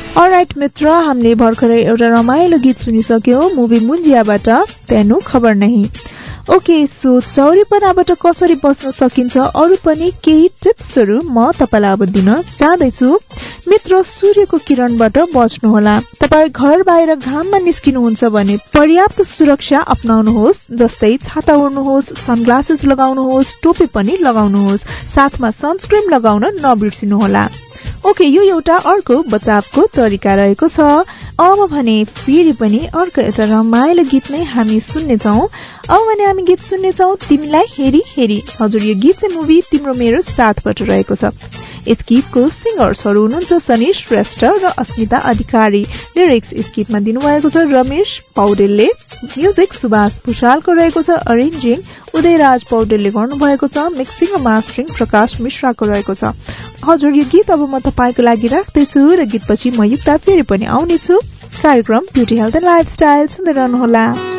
All right मित्र, हामीले भर्खरै एउटा रमाइलो गीत सुनिसक्यौं मुभी मुन्जियाबाट तेनु खबर नहीं। ओके, सो चौरीपनाबाट कसरी बस्न सकिन्छ अरू पनि केही टिप्सहरू म तपाईलाई अब दिन चाहदैछु। मित्र, सूर्यको किरणबाट बच्नुहोला। तपाई घर बाहिर घाममा निस्किनुहुन्छ भने पर्याप्त सुरक्षा अपनाउनुहोस्, जस्तै छाता ओढ्नुहोस्, सनग्लासेस लगाउनुहोस्, टोपी पनि लगाउनुहोस्, साथमा सनस्क्रिन लगाउन नबिर्सिनुहोला। ओके, यो एउटा अर्को बचावको तरिका रहेको छ। अब भने फेरि पनि अर्को एउटा रमाइलो गीत नै हामी सुन्नेछौँ। अब भने हामी गीत सुन्नेछौँ तिमीलाई हेरी हेरी। हजुर, यो गीत चाहिँ मुभी तिम्रो मेरो साथबाट रहेको छ। यस गीतको सिंगर्सहरू हुनुहुन्छ सनी श्रेष्ठ र अस्मिता अधिकारी। लिरिक्स यस गीतमा दिनुभएको छ रमेश पौडेलले। म्युजिक सुभाष भूषालको रहेको छ। अरेन्जिङ उदयराज पौडेलले गर्नुभएको छ। मिक्सिङ र मास्टरिङ प्रकाश मिश्राको रहेको छ। हजुर, यो गीत अब म तपाईको लागि राख्दैछु र गीतपछि म युक्ता फेरि पनि आउनेछु। कार्यक्रम ब्युटी हेल्थ एन्ड लाइफस्टाइल सुन्दै रहनुहोला।